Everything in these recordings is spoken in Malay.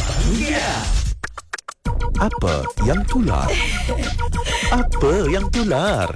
Yeah. Apa yang tular? Apa yang tular?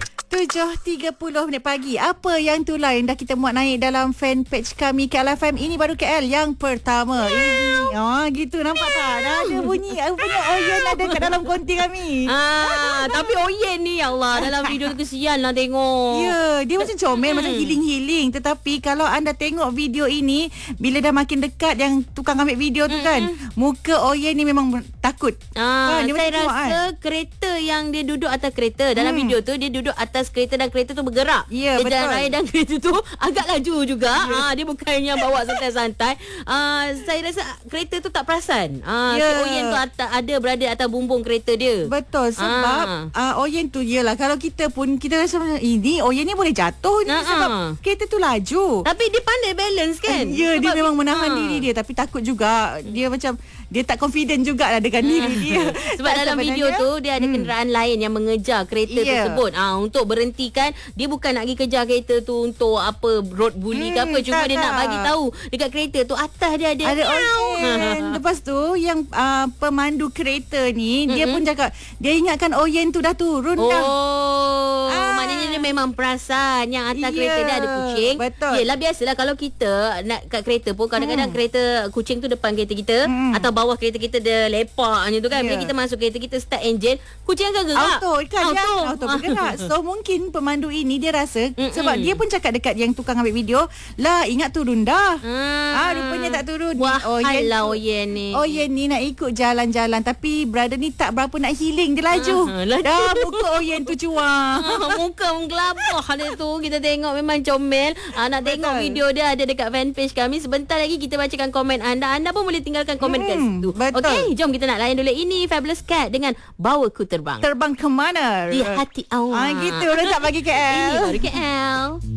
7.30 minit pagi. Apa yang tular yang dah kita muat naik dalam fanpage kami KL FM. Ini baru KL yang pertama. Ini gitu nampak tak? Dah ada bunyi Oyen ada kat dalam konti kami. Tapi Oyen ni ya Allah, dalam video tu kesian lah tengok. Ya, dia macam comel, macam healing. Tetapi kalau anda tengok video ini, bila dah makin dekat yang tukang ambil video tu kan, muka Oyen ni memang takut. Dia saya rasa kereta yang dia duduk atas kereta dalam video tu, dia duduk atas kereta dan kereta tu bergerak. Ya, dia betul. jalan raya dan kereta tu agak laju juga. Dia bukannya bawa santai-santai. Saya rasa kereta tu tak perasan. Si Oyen tu berada atas bumbung kereta dia. Betul, sebab Oyen tu yelah, kalau kita pun kita rasa ini Oyen ni boleh jatuh ni sebab kereta tu laju. Tapi dia pandai balance kan. Ya, dia memang menahan diri dia, tapi takut juga. Dia macam dia tak confident jugalah dengan diri dia. Sebab dalam video tu dia ada kenderaan lain yang mengejar kereta tersebut. Untuk berhentikan, dia bukan nak pergi kejar kereta tu untuk apa road bully ke apa, cuma dia nak bagi tahu dekat kereta tu atas dia ada Oyen. Lepas tu yang pemandu kereta ni dia pun cakap dia ingatkan Oyen tu dah turun dah. Maknanya dia memang perasan yang atas kereta dia ada kucing. Betul. Yelah, biasalah kalau kita nak kat kereta pun kadang-kadang kereta kucing tu depan kereta kita atau bawah kereta kita dia lepak macam tu kan. Bila kita masuk kereta, kita start enjin, kucing akan gerak. Auto bergerak. So mungkin pemandu ini dia rasa sebab dia pun cakap dekat yang tukang ambil video, lah ingat turun dah. Rupanya tak turun. Wahailah Oyen ni. Oyen ni nak ikut jalan-jalan, tapi brother ni tak berapa nak healing, dia laju. Dah muka Oyen tu cuang. Muka menggelabah dia tu. Kita tengok memang comel. Nak tengok video dia ada dekat fanpage kami. Sebentar lagi kita bacakan komen anda. Anda pun boleh tinggalkan komen kat situ. Okey, jom kita nak layan dulu. Ini Fabulous Cat dengan Bawa Ku Terbang. Terbang ke mana? Di hati awak. Gitu. Letak bagi KL. Ini baru KL.